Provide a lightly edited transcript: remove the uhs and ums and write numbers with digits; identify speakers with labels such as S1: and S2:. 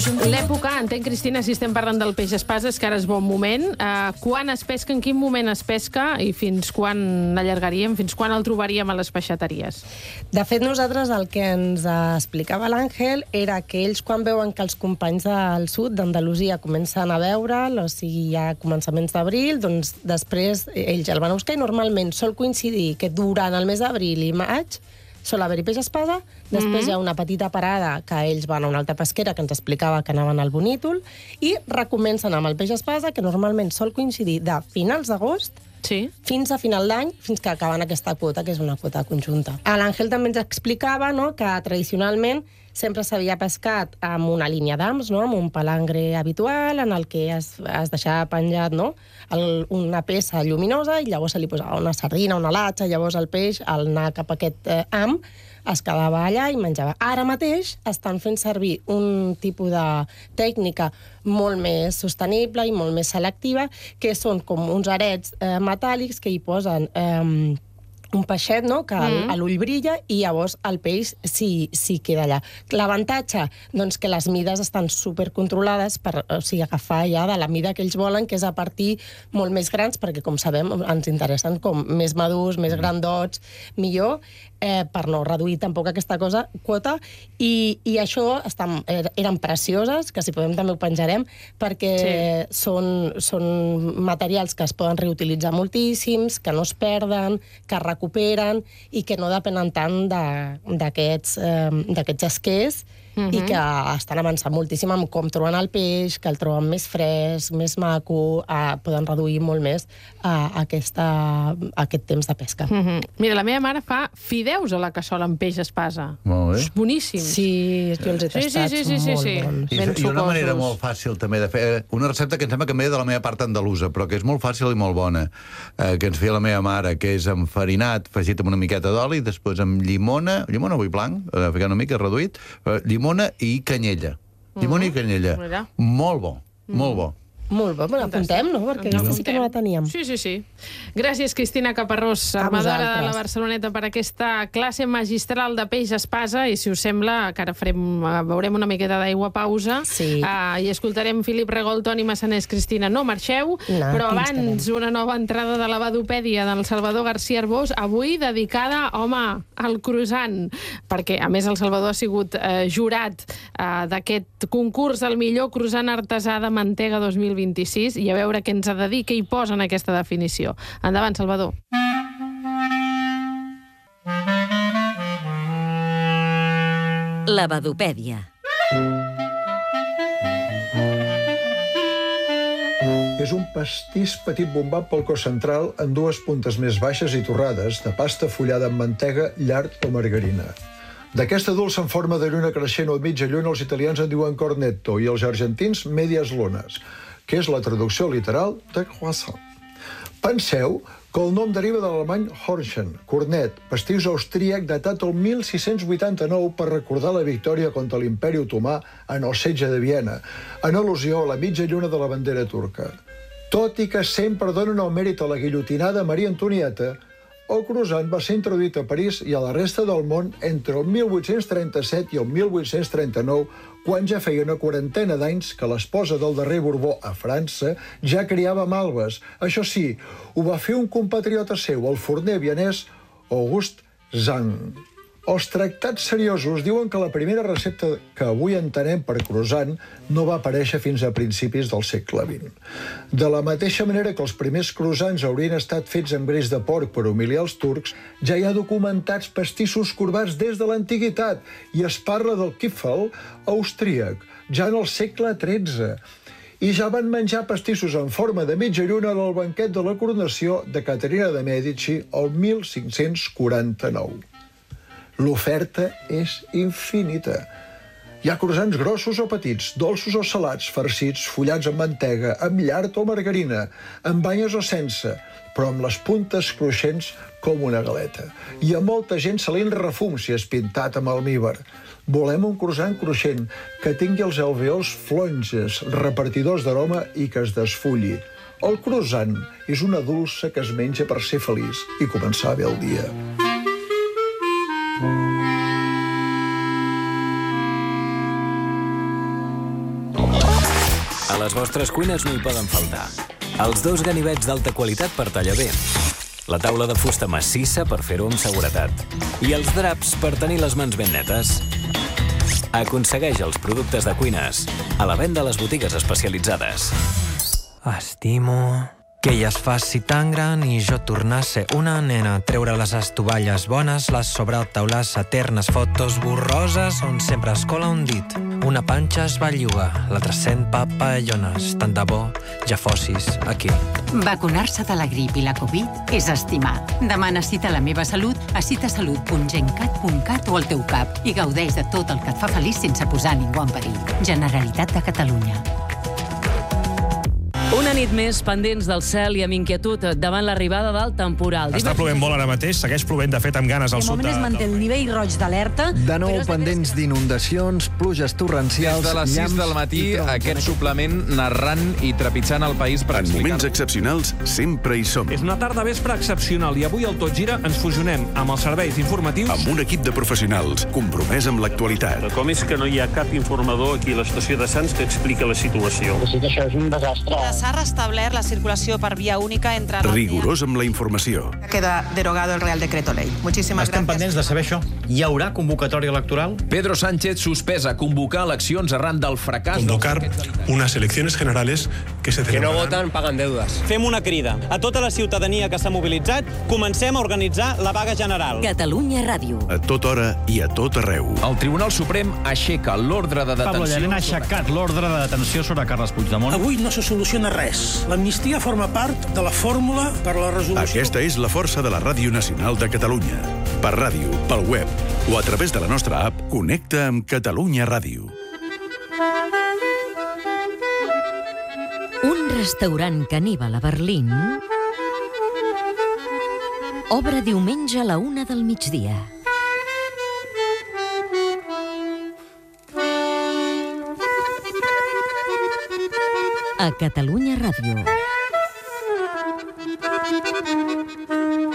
S1: L'època, entenc, Cristina, si estem parlant del peix espasa, és que ara és bon moment. Quan es pesca, en quin moment es pesca i fins quan l'allargaríem, fins quan el trobaríem a les peixateries?
S2: De fet, nosaltres el que ens explicava l'Àngel era que ells, quan veuen que els companys del sud, d'Andalusia, comencen a veure'l, o sigui, a començaments d'abril, doncs després ells el van a buscar i normalment sol coincidir que durant el mes d'abril i maig sol haver-hi peix espasa, després hi ha una petita parada que ells van a una altra pesquera que ens explicava que anaven al Bonítol i recomencen amb el peix espasa, que normalment sol coincidir de finals d'agost fins a final d'any, fins que acaben aquesta quota, que és una quota conjunta. L'Àngel també ens explicava, no?, que tradicionalment sempre s'havia pescat amb una línia d'hams, no?, amb un palangre habitual, en el que es deixava penjat, no?, una peça lluminosa i llavors se li posava una sardina, una latxa, llavors el peix, al anar cap a aquest ham, es quedava allà i menjava. Ara mateix estan fent servir un tipus de tècnica molt més sostenible i molt més selectiva, que són com uns arets metàl·lics que hi posen un peixet, no?, que a l'ull brilla i llavors el peix s'hi queda allà. L'avantatge, doncs, que les mides estan supercontrolades per, o sigui, agafar ja de la mida que ells volen, que és a partir molt més grans, perquè, com sabem, ens interessen com més madurs, més grandots, millor, per no reduir tampoc aquesta quota, i això eren precioses, que si podem també ho penjarem, perquè són materials que es poden reutilitzar moltíssims, que no es perden, que es recuperen i que no depenen tant d'aquests esquers i que estan avançant moltíssim amb com troben el peix, que el troben més fresc, més maco, poden reduir molt més aquest temps de pesca.
S1: Mira, la meva mare fa fideus a la cassola amb peix espasa.
S3: Molt bé.
S1: És boníssim.
S2: Sí, jo els he tastat, són molt bons.
S3: I una manera molt fàcil també de fer, una recepta que em sembla que ve de la meva part andalusa, però que és molt fàcil i molt bona, que ens feia la meva mare, que és amb farinat, afegit amb una miqueta d'oli, després amb llimona vi blanc, ficar una mica reduït, llimona i canyella. Llimona i canyella. Molt bo, molt bo.
S2: Molt bé, l'apuntem, no? Perquè aquesta sí que no la teníem.
S1: Sí. Gràcies, Cristina Caparrós, armadora de la Barceloneta, per aquesta classe magistral de peix espasa, i si us sembla, que ara veurem una miqueta d'aigua pausa, i escoltarem Filip Regol, Toni Massanés, Cristina, no marxeu, però abans una nova entrada de la Badopèdia del Salvador García Arbós, avui dedicada, home, al croissant, perquè, a més, el Salvador ha sigut jurat d'aquest concurs del millor croissant artesà de mantega 2026, i a veure què ens ha de dir, què hi posa en aquesta definició. Endavant, Salvador.
S4: La Badopèdia.
S5: És un pastís petit bombat pel cos central en dues puntes més baixes i torrades de pasta fullada amb mantega, llard o margarina. D'aquesta dolça en forma de lluna creixent o mitja lluna els italians en diuen cornetto i els argentins medias lunas, que és la traducció literal de croissant. Penseu que el nom deriva de l'alemany Horchen, cornet, pastís austríac datat el 1689 per recordar la victòria contra l'imperi otomà en el setge de Viena, en al·lusió a la mitja lluna de la bandera turca. Tot i que sempre donen el mèrit a la guillotinada Maria Antonieta, el croissant va ser introduït a París i a la resta del món entre el 1837 i el 1839, quan ja feia una quarantena d'anys que l'esposa del darrer Borbó a França ja criava malves. Això sí, ho va fer un compatriota seu, el forner vienès August Zang. Els tractats seriosos diuen que la primera recepta que avui entenem per croissant no va aparèixer fins a principis del segle XX. De la mateixa manera que els primers croissants haurien estat fets amb greix de porc per humiliar els turcs, ja hi ha documentats pastissos corbats des de l'antiguitat i es parla del Kipfel austríac, ja en el segle XIII. I ja van menjar pastissos en forma de mitja lluna al banquet de la coronació de Caterina de Mèdici el 1549. L'oferta és infinita. Hi ha croissants grossos o petits, dolços o salats, farcits, fullats amb mantega, amb llard o margarina, amb banyes o sense, però amb les puntes cruixents com una galeta. I a molta gent se li refum si és pintat amb almívar. Volem un croissant cruixent, que tingui els alvèols flonges, repartidors d'aroma i que es desfulli. El croissant és una dolça que es menja per ser feliç i començar bé el dia.
S6: A les vostres cuines no hi poden faltar els 2 ganivets d'alta qualitat per tallar bé, la taula de fusta massissa per fer-ho amb seguretat i els draps per tenir les mans ben netes. Aconsegueix els productes de cuines a la venda a les botigues especialitzades.
S7: Estimo que ella es faci tan gran i jo tornar a ser una nena, treure les estovalles bones, les sobretaulades eternes, fotos borroses on sempre es cola un dit. Una panxa es belluga, l'altra sent papallones. Tant de bo ja fossis aquí.
S8: Vacunar-se de la grip i la Covid és estimar. Demana cita a La Meva Salut a citasalut.gencat.cat o al teu CAP i gaudeix de tot el que et fa feliç sense posar ningú en perill. Generalitat de Catalunya.
S9: Una nit més pendents del cel i amb inquietud davant l'arribada del temporal.
S10: Està plovent molt ara mateix, segueix plovent de fet amb ganes al sud.
S11: De moment es manté el nivell roig d'alerta.
S12: De nou pendents d'inundacions, pluges torrencials,
S13: des de les 6 del matí, aquest suplement narrant i trepitjant el país per explicar...
S14: En moments excepcionals sempre hi som.
S15: És una tarda vespre excepcional i avui al Tot Gira ens fusionem amb els serveis informatius...
S14: Amb un equip de professionals compromès amb l'actualitat.
S16: Com és que no hi ha cap informador aquí a l'estació de Sants que expliqui la situació?
S17: Sí que això és un desastre.
S18: S'ha restablert la circulació per via única entre...
S14: Rigorós amb la informació.
S18: Queda derogado el Real Decreto Ley. Muchísimas
S19: Estem pendents de saber això. Hi haurà convocatòria electoral?
S13: Pedro Sánchez suspesa convocar eleccions arran del fracàs...
S20: Convocar unes eleccions generales que se
S21: Que
S20: celebraran...
S21: no voten paguen deudes.
S22: Fem una crida a tota la ciutadania que s'ha mobilitzat. Comencem a organitzar la vaga general.
S4: Catalunya Ràdio.
S14: A tota hora i a tot arreu.
S13: El Tribunal Suprem aixeca l'ordre de detenció...
S19: Pablo Llarena ha aixecat l'ordre de detenció sobre Carles Puigdemont.
S23: Avui no se soluciona res. L'amnistia forma part de la fórmula per a la resolució...
S14: Aquesta és la força de la Ràdio Nacional de Catalunya. Per ràdio, pel web o a través de la nostra app Connecta amb Catalunya Ràdio.
S4: Un restaurant caníbal a Berlín obre diumenge a la 1 del migdia. A Catalunya Ràdio.